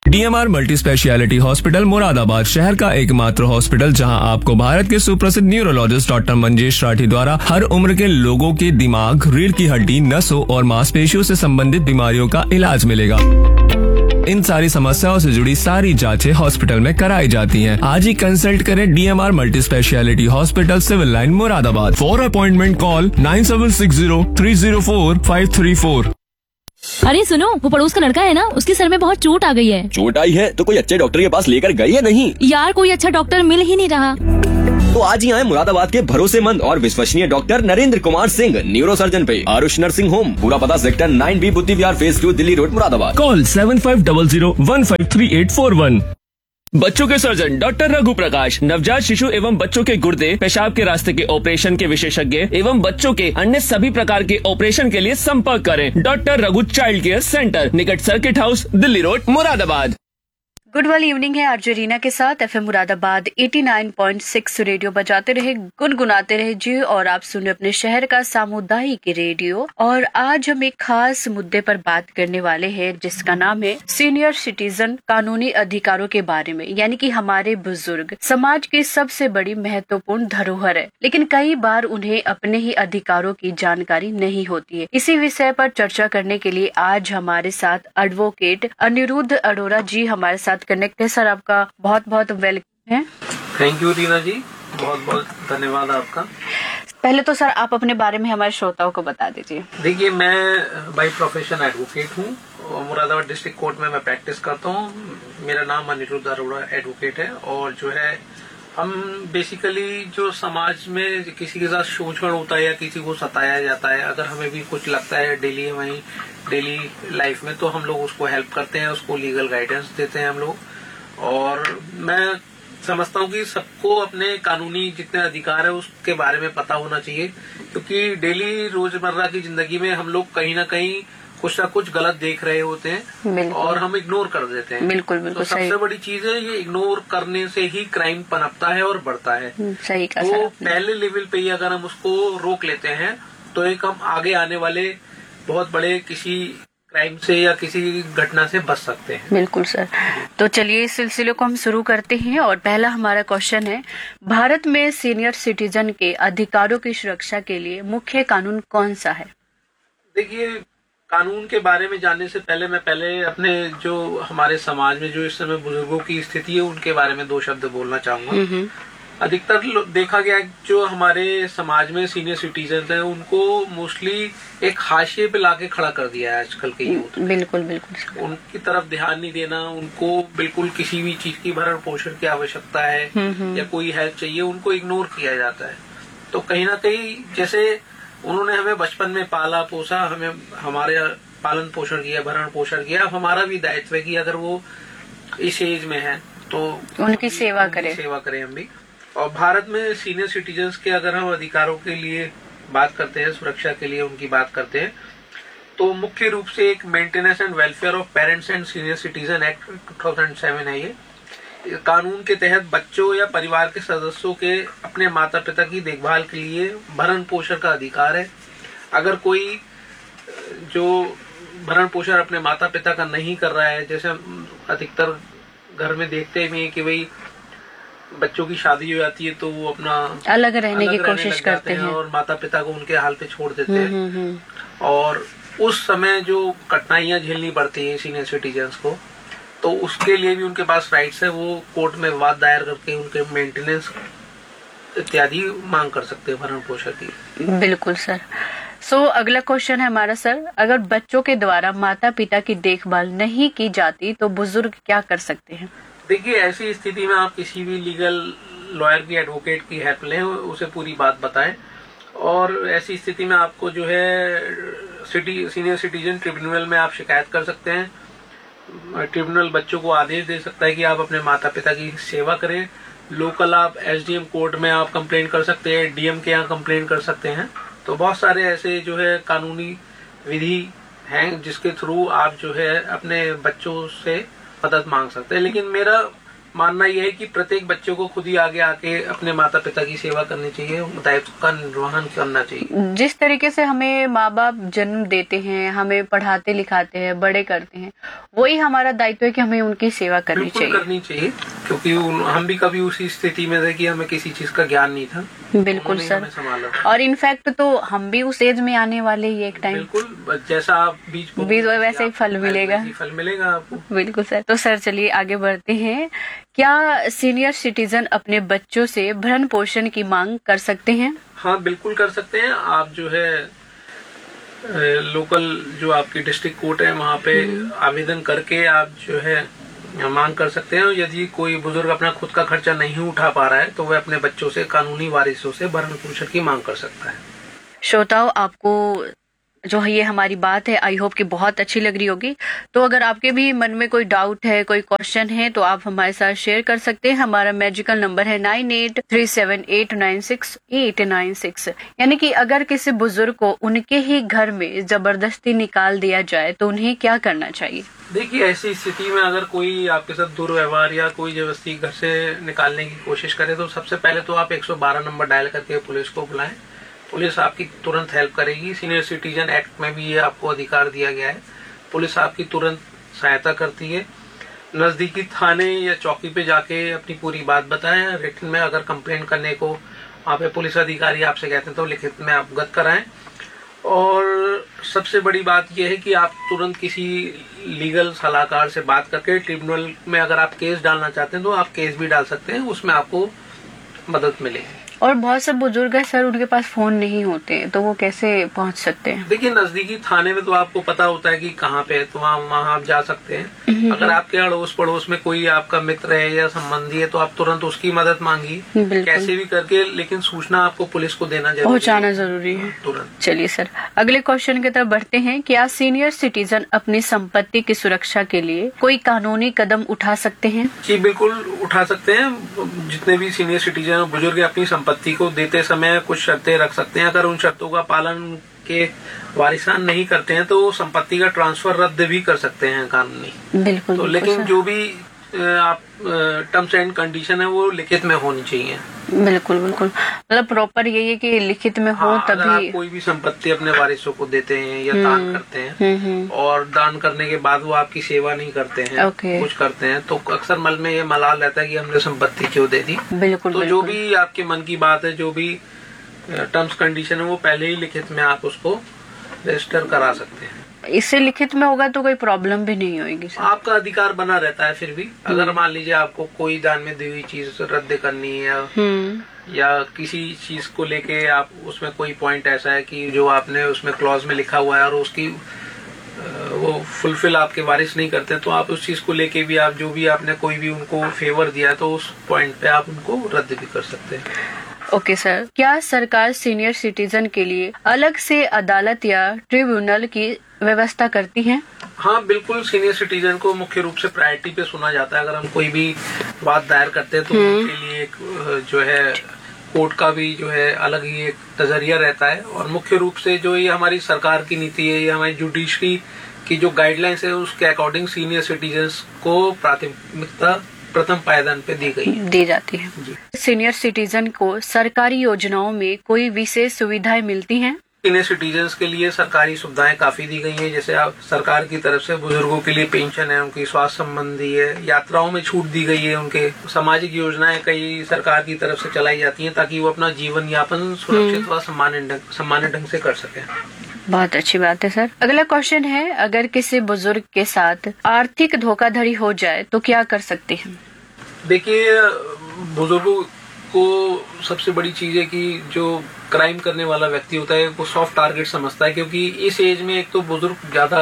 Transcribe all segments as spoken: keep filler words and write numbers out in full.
DMR multi speciality hospital Moradabad शहर का एकमात्र हॉस्पिटल जहां आपको भारत के सुप्रसिद्ध न्यूरोलॉजिस्ट डॉक्टर मंजेश राठी द्वारा हर उम्र के लोगों के दिमाग, रीढ़ की हड्डी, नसों और मांसपेशियों से संबंधित बीमारियों का इलाज मिलेगा। इन सारी समस्याओं से जुड़ी सारी जांचें हॉस्पिटल में कराई जाती हैं। आज ही कंसल्ट करें DMR multi speciality hospital, civil line, Moradabad. For appointment call nine seven six zero three zero four five three four. अरे सुनो, वो पड़ोस का लड़का है ना, उसके सर में बहुत चोट आ गई है। चोट आई है तो कोई अच्छे डॉक्टर के पास लेकर गई है नहीं? यार कोई अच्छा डॉक्टर मिल ही नहीं रहा। तो आज ही आए मुरादाबाद के भरोसेमंद और विश्वसनीय doctor Narendra Kumar Singh, neuro surgeon पे आरुष नर्सिंग होम। पूरा पता सेक्टर नाइन बी बुद्धि विहार phase two, Delhi road, Moradabad. Call seven five double zero one five three eight four one. बच्चों के सर्जन डॉक्टर रघु प्रकाश, नवजात शिशु एवं बच्चों के गुर्दे, पेशाब के रास्ते के ऑपरेशन के विशेषज्ञ एवं बच्चों के अन्य सभी प्रकार के ऑपरेशन के लिए संपर्क करें। Doctor Raghu child care centre, निकट circuit house, Delhi road, Moradabad. Good वाली इवनिंग है आरजे रीना के साथ। FM Moradabad eighty nine point six radio बजाते रहे, गुनगुनाते रहे जी। और आप सुने अपने शहर का सामुदायिक रेडियो। और आज हम एक खास मुद्दे पर बात करने वाले हैं जिसका नाम है सीनियर सिटीजन, कानूनी अधिकारों के बारे में। यानी कि हमारे बुजुर्ग समाज की सबसे बड़ी महत्वपूर्ण धरोहर है, लेकिन कई बार उन्हें अपने ही अधिकारों की जानकारी नहीं होती है। इसी विषय पर चर्चा करने के लिए आज हमारे साथ एडवोकेट अनिरुद्ध अरोड़ा जी हमारे साथ कनेक्ट है। सर, आपका बहुत बहुत वेलकम है। थैंक यू रीना जी, बहुत बहुत धन्यवाद आपका। पहले तो सर आप अपने बारे में हमारे श्रोताओं को बता दीजिए। देखिए, मैं बाय प्रोफेशन एडवोकेट हूँ। मुरादाबाद डिस्ट्रिक्ट कोर्ट में मैं प्रैक्टिस करता हूँ। मेरा नाम अनिरुद्ध अरोड़ा एडवोकेट है। और जो है, हम बेसिकली जो समाज में किसी के साथ शोषण होता है या किसी को सताया जाता है, अगर हमें भी कुछ लगता है डेली हमारी डेली लाइफ में, तो हम लोग उसको हेल्प करते हैं, उसको लीगल गाइडेंस देते हैं हम लोग। और मैं समझता हूँ कि सबको अपने कानूनी जितने अधिकार है उसके बारे में पता होना चाहिए, क्योंकि डेली रोजमर्रा की जिंदगी में हम लोग कहीं ना कहीं कुछ ना कुछ गलत देख रहे होते हैं और हम इग्नोर कर देते हैं। बिल्कुल बिल्कुल तो सबसे बड़ी चीज है, ये इग्नोर करने से ही क्राइम पनपता है और बढ़ता है। सही कहा। तो पहले लेवल पे ही अगर हम उसको रोक लेते हैं तो एक हम आगे आने वाले बहुत बड़े किसी क्राइम से या किसी घटना से बच सकते हैं। बिल्कुल सर। तो चलिए इस सिलसिले को हम शुरू करते हैं। और पहला हमारा क्वेश्चन है, भारत में सीनियर सिटीजन के अधिकारों की सुरक्षा के लिए मुख्य कानून कौन सा है? देखिए, कानून के बारे में जानने से पहले मैं पहले अपने जो हमारे समाज में जो इस समय बुजुर्गों की स्थिति है उनके बारे में दो शब्द बोलना चाहूंगा। अधिकतर देखा गया जो हमारे समाज में सीनियर सिटीजन हैं उनको मोस्टली एक हाशिए पे लाके खड़ा कर दिया है आजकल के यूथ। बिल्कुल बिल्कुल। उनकी तरफ ध्यान नहीं देना, उनको बिल्कुल किसी भी चीज की भरण पोषण की आवश्यकता है या कोई हेल्प चाहिए, उनको इग्नोर किया जाता है। तो कहीं ना कहीं जैसे उन्होंने हमें बचपन में पाला पोसा, हमें हमारे पालन पोषण किया, भरण पोषण किया, अब हमारा भी दायित्व है कि अगर वो इस एज में है तो उनकी सेवा करें सेवा करें हम भी। और भारत में सीनियर सिटीजन्स के अगर हम अधिकारों के लिए बात करते हैं, सुरक्षा के लिए उनकी बात करते हैं, तो मुख्य रूप से एक maintenance and welfare of parents and senior citizen act two thousand seven है। ये कानून के तहत बच्चों या परिवार के सदस्यों के अपने माता पिता की देखभाल के लिए भरण पोषण का अधिकार है। अगर कोई जो भरण पोषण अपने माता पिता का नहीं कर रहा है, जैसे अधिकतर घर में देखते हैं कि भाई बच्चों की शादी हो जाती है तो वो अपना अलग रहने अलग की रहने कोशिश करते हैं और माता पिता को उनके हाल पे छोड़ देते हैं। और उस समय जो कठिनाइयां झेलनी पड़ती हैं सीनियर सिटीजन्स को, तो उसके लिए भी उनके पास राइट्स है। वो कोर्ट में विवाद दायर करके उनके मेंटेनेंस इत्यादि मांग कर सकते हैं भरण पोषण की। बिल्कुल सर। सो so, अगला क्वेश्चन है हमारा सर, अगर बच्चों के द्वारा माता पिता की देखभाल नहीं की जाती तो बुजुर्ग क्या कर सकते हैं? देखिए, ऐसी स्थिति में आप किसी भी लीगल लॉयर की, एडवोकेट की हेल्प लें, उसे पूरी बात बताएं। और ऐसी स्थिति में आपको जो है सिटी सीनियर सिटीजन ट्रिब्यूनल में आप शिकायत कर सकते हैं। ट्रिब्यूनल बच्चों को आदेश दे सकता है कि आप अपने माता पिता की सेवा करें। लोकल आप एसडीएम कोर्ट में आप कंप्लेंट कर सकते हैं, डीएम के यहाँ कंप्लेंट कर सकते हैं। तो बहुत सारे ऐसे जो है कानूनी विधि हैं जिसके थ्रू आप जो है अपने बच्चों से मदद मांग सकते हैं। लेकिन मेरा मानना यह है कि प्रत्येक बच्चे को खुद ही आगे आके अपने माता पिता की सेवा करनी चाहिए, दायित्व का निर्वहन करना चाहिए। जिस तरीके से हमें माँ बाप जन्म देते हैं, हमें पढ़ाते लिखाते हैं, बड़े करते हैं, वही हमारा दायित्व है कि हमें उनकी सेवा करनी चाहिए। करनी चाहिए, क्योंकि हम भी कभी उसी स्थिति में थे कि हमें किसी चीज का ज्ञान नहीं था। बिल्कुल सर, और इनफैक्ट तो हम भी उस एज में आने वाले ही एक टाइम। बिल्कुल, जैसा आप बीज बीज वैसे ही फल मिलेगा, फल मिलेगा आपको। बिल्कुल सर। तो सर चलिए आगे बढ़ते हैं। क्या सीनियर सिटीजन अपने बच्चों से भरण पोषण की मांग कर सकते हैं? हाँ, बिल्कुल कर सकते हैं। आप जो है लोकल जो आपकी डिस्ट्रिक्ट कोर्ट है वहाँ पे आवेदन करके आप जो है मांग कर सकते हैं। यदि कोई बुजुर्ग अपना खुद का खर्चा नहीं उठा पा रहा है तो वह अपने बच्चों से, कानूनी वारिसों से भरण पोषण की मांग कर सकता है। श्रोताओं, आपको जो ये हमारी बात है आई होप कि बहुत अच्छी लग रही होगी। तो अगर आपके भी मन में कोई डाउट है, कोई क्वेश्चन है, तो आप हमारे साथ शेयर कर सकते हैं। हमारा मैजिकल नंबर है nine eight three seven eight nine six eight nine six. यानी कि अगर किसी बुजुर्ग को उनके ही घर में जबरदस्ती निकाल दिया जाए तो उन्हें क्या करना चाहिए? देखिए, ऐसी स्थिति में अगर कोई आपके साथ दुर्व्यवहार या कोई जबरदस्ती घर से निकालने की कोशिश करे तो सबसे पहले तो आप एक सौ बारह नंबर डायल करके पुलिस को बुलाएं। पुलिस आपकी तुरंत हेल्प करेगी। सीनियर सिटीजन एक्ट में भी ये आपको अधिकार दिया गया है। पुलिस आपकी तुरंत सहायता करती है। नजदीकी थाने या चौकी पे जाके अपनी पूरी बात बताएं। रिटन में अगर कंप्लेंट करने को वहाँ पे पुलिस अधिकारी आपसे कहते हैं तो लिखित में अवगत कराएं। और सबसे बड़ी बात यह है कि आप तुरंत किसी लीगल सलाहकार से बात करके ट्रिब्यूनल में अगर आप केस डालना चाहते हैं तो आप केस भी डाल सकते हैं, उसमें आपको मदद मिलेगी। और बहुत से बुजुर्ग है सर, उनके पास फोन नहीं होते, तो वो कैसे पहुंच सकते हैं? देखिए, नजदीकी थाने में तो आपको पता होता है कि कहाँ पे है, तो वहाँ वहाँ आप जा सकते हैं। अगर आपके अड़ोस पड़ोस में कोई आपका मित्र है या संबंधी है तो आप तुरंत उसकी मदद मांगी, कैसे भी करके, लेकिन सूचना आपको पुलिस को देना जरूरी, पहुँचाना जरूरी है तुरंत। चलिए सर, अगले क्वेश्चन की तरफ बढ़ते हैं। क्या सीनियर सिटीजन अपनी संपत्ति की सुरक्षा के लिए कोई कानूनी कदम उठा सकते हैं? जी बिल्कुल उठा सकते हैं। जितने भी सीनियर सिटीजन बुजुर्ग अपनी संपत्ति को देते समय कुछ शर्तें रख सकते हैं। अगर उन शर्तों का पालन के वारिसान नहीं करते हैं तो संपत्ति का ट्रांसफर रद्द भी कर सकते हैं कानूनी। बिल्कुल। तो लेकिन जो भी आप टर्म्स एंड कंडीशन है वो लिखित में होनी चाहिए। बिल्कुल बिल्कुल, मतलब प्रॉपर यही है कि लिखित में हो। हाँ, तभी अगर आप कोई भी संपत्ति अपने वारिसों को देते हैं या दान करते हैं और दान करने के बाद वो आपकी सेवा नहीं करते हैं, कुछ करते हैं, तो अक्सर मन में ये मलाल रहता है कि हमने संपत्ति क्यों दे दी। बिल्कुल। तो जो भी आपके मन की बात है, जो भी टर्म्स कंडीशन है, वो पहले ही लिखित में आप उसको रजिस्टर करा सकते हैं। इससे लिखित में होगा तो कोई प्रॉब्लम भी नहीं होगी सर। आपका अधिकार बना रहता है। फिर भी अगर मान लीजिए आपको कोई दान में दी हुई चीज रद्द करनी है या किसी चीज को लेके आप उसमें कोई पॉइंट ऐसा है कि जो आपने उसमें क्लॉज में लिखा हुआ है और उसकी वो फुलफिल आपके वारिस नहीं करते, तो आप उस चीज को लेके भी आप जो भी आपने कोई भी उनको फेवर दिया है तो उस पॉइंट पे आप उनको रद्द भी कर सकते हैं। ओके okay, सर, क्या सरकार सीनियर सिटीजन के लिए अलग से अदालत या ट्रिब्यूनल की व्यवस्था करती है? हाँ बिल्कुल, सीनियर सिटीजन को मुख्य रूप से प्रायोरिटी पे सुना जाता है। अगर हम कोई भी बात दायर करते हैं तो उनके लिए एक जो है कोर्ट का भी जो है अलग ही एक नजरिया रहता है। और मुख्य रूप से जो ये हमारी सरकार की नीति है, ये हमारी जुडिशरी की जो गाइडलाइंस है उसके अकॉर्डिंग सीनियर सिटीजन्स को प्राथमिकता प्रथम पायदान पे दी गई दी जाती है। सीनियर सिटीजन को सरकारी योजनाओं में कोई विशेष सुविधाएं मिलती हैं? सीनियर सिटीजन्स के लिए सरकारी सुविधाएं काफी दी गई हैं। जैसे आप सरकार की तरफ से बुजुर्गों के लिए पेंशन है, उनकी स्वास्थ्य संबंधी है, यात्राओं में छूट दी गई है, उनके सामाजिक योजनाएं कई सरकार की तरफ से चलाई जाती हैं ताकि वो अपना जीवन यापन सुरक्षित व सम्मानित ढंग से कर सकें। बहुत अच्छी बात है सर। अगला क्वेश्चन है, अगर किसी बुजुर्ग के साथ आर्थिक धोखाधड़ी हो जाए तो क्या कर सकते हैं? देखिए, बुजुर्गों को सबसे बड़ी चीज है कि जो क्राइम करने वाला व्यक्ति होता है वो सॉफ्ट टारगेट समझता है, क्योंकि इस एज में एक तो बुजुर्ग ज्यादा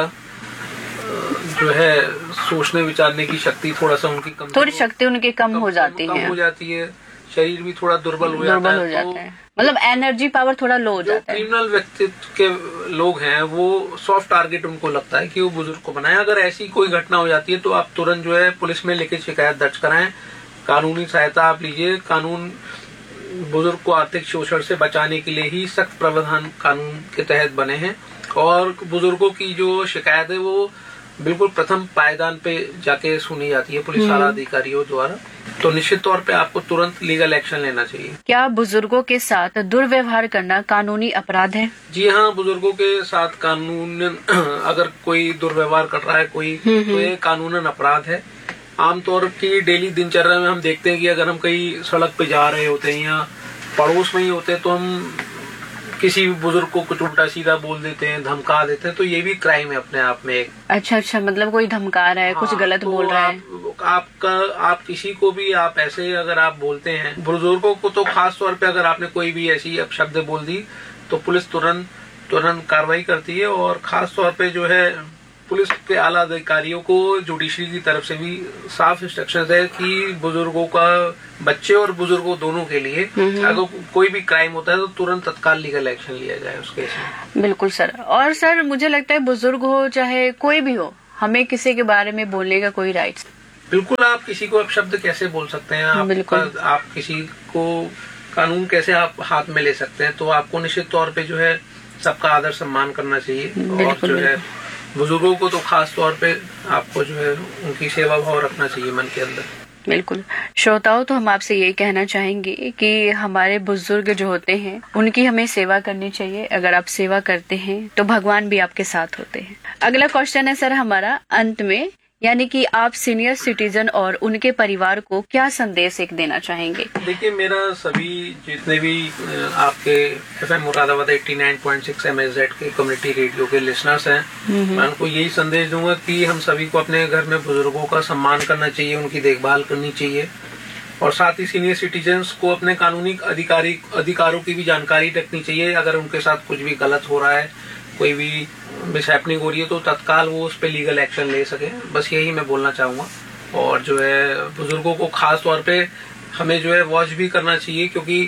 जो है सोचने विचारने की शक्ति थोड़ा सा उनकी कम थोड़ी शक्ति उनकी कम हो जाती है, हो जाती है, शरीर भी थोड़ा दुर्बल हो जाता है, हो जाता है, मतलब एनर्जी पावर थोड़ा लो हो जाता है। क्रिमिनल व्यक्तित्व के लोग हैं वो सॉफ्ट टारगेट उनको लगता है कि वो बुजुर्ग को बनाए। अगर ऐसी कोई घटना हो जाती है तो आप तुरंत जो है पुलिस में लिखित शिकायत दर्ज कराएं, कानूनी सहायता आप लीजिए। कानून बुजुर्ग को आर्थिक शोषण से बचाने के लिए ही सख्त प्रावधान कानून के तहत बने हैं और बुजुर्गों की जो शिकायत है वो बिल्कुल प्रथम पायदान पे जाके सुनी जाती है पुलिस आला अधिकारियों द्वारा, तो निश्चित तौर पे आपको तुरंत लीगल एक्शन लेना चाहिए। क्या बुजुर्गों के साथ दुर्व्यवहार करना कानूनी अपराध है? जी हाँ, बुजुर्गों के साथ कानून अगर कोई दुर्व्यवहार कर रहा है कोई, तो ये कानूनन अपराध है। आमतौर की डेली दिनचर्या में हम देखते हैं कि अगर हम कहीं सड़क पे जा रहे होते हैं या पड़ोस में ही होते हैं, तो हम किसी बुजुर्ग को कुछ उल्टा सीधा बोल देते हैं, धमका देते हैं, तो ये भी क्राइम है अपने आप में एक। अच्छा अच्छा, मतलब कोई धमका रहा है, हाँ, कुछ गलत तो बोल रहा है। आप, आपका आप किसी को भी आप ऐसे अगर आप बोलते हैं, बुजुर्गों को तो खास तौर पे अगर आपने कोई भी ऐसी अपशब्द बोल दी तो पुलिस तुरंत तुरंत कार्रवाई करती है। और खास तौर पे जो है पुलिस के आला अधिकारियों को जुडिशरी की तरफ से भी साफ इंस्ट्रक्शन है कि बुजुर्गों का, बच्चे और बुजुर्गों दोनों के लिए अगर कोई भी क्राइम होता है तो तुरंत तत्काल लीगल एक्शन लिया जाए उस केस में। बिल्कुल सर। और सर मुझे लगता है बुजुर्ग हो चाहे कोई भी हो, हमें किसी के बारे में बोलने का कोई राइट। बिल्कुल, आप किसी को अपशब्द कैसे बोल सकते हैं, आप, आप किसी को कानून कैसे आप हाथ में ले सकते हैं, तो आपको निश्चित तौर पे जो है सबका आदर सम्मान करना चाहिए। और जो है बुजुर्गों को तो खास तौर पे आपको जो है उनकी सेवा भाव रखना चाहिए मन के अंदर। बिल्कुल। श्रोताओं, तो हम आपसे ये कहना चाहेंगे कि हमारे बुजुर्ग जो होते हैं उनकी हमें सेवा करनी चाहिए। अगर आप सेवा करते हैं तो भगवान भी आपके साथ होते हैं। अगला क्वेश्चन है सर हमारा अंत में, यानी कि आप सीनियर सिटीजन और उनके परिवार को क्या संदेश एक देना चाहेंगे? देखिए, मेरा सभी जितने भी आपके एफएम मुरादाबाद नवासी पॉइंट सिक्स एमएसजेड के कम्युनिटी रेडियो के लिसनर्स हैं, मैं उनको यही संदेश दूंगा कि हम सभी को अपने घर में बुजुर्गों का सम्मान करना चाहिए, उनकी देखभाल करनी चाहिए। और साथ ही सीनियर सिटीजन्स को अपने कानूनी अधिकारी अधिकारों की भी जानकारी रखनी चाहिए। अगर उनके साथ कुछ भी गलत हो रहा है, कोई भी मिसहैपनिंग हो रही है, तो तत्काल वो उस पर लीगल एक्शन ले सके। बस यही मैं बोलना चाहूंगा। और जो है बुजुर्गों को खास तौर पे हमें जो है वॉच भी करना चाहिए, क्योंकि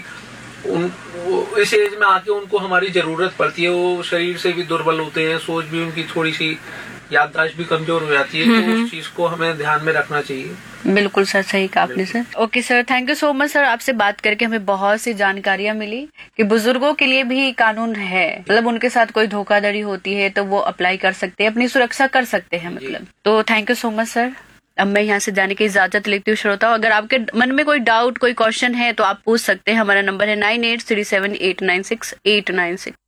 उन इस एज में आके उनको हमारी जरूरत पड़ती है। वो शरीर से भी दुर्बल होते हैं, सोच भी उनकी थोड़ी सी, याददाश्त भी कमजोर हो जाती है, तो उस चीज को हमें ध्यान में रखना चाहिए। बिल्कुल सर, सही कहा आपने sir. Okay sir, thank you so much sir. आपसे बात करके हमें बहुत सी जानकारियां मिली कि बुजुर्गों के लिए भी कानून है, मतलब उनके साथ कोई धोखाधड़ी होती है तो वो अप्लाई कर सकते हैं, अपनी सुरक्षा कर सकते हैं मतलब। तो thank you so much sir. अब मैं यहाँ से जाने की इजाजत लेती हूँ। श्रोताओं, अगर आपके मन में कोई डाउट, कोई क्वेश्चन है तो आप पूछ सकते हैं। हमारा नंबर है nine eight three seven eight nine six eight nine six.